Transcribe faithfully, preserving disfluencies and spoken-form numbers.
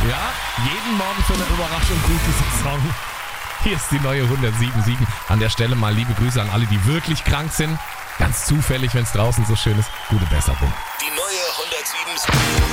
Ja, jeden Morgen für eine Überraschung gut, dieser Song. Hier ist die neue hundertsieben Komma sieben. An der Stelle mal liebe Grüße an alle, die wirklich krank sind. Ganz zufällig, wenn es draußen so schön ist. Gute Besserung. Die neue hundertsieben Komma sieben.